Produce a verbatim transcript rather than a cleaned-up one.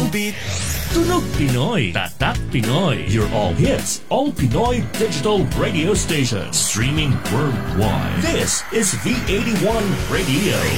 beat. Tunog Pinoy, Tatak Pinoy. Your all hits, all Pinoy digital radio station. Streaming worldwide. This is V eighty-one Radio.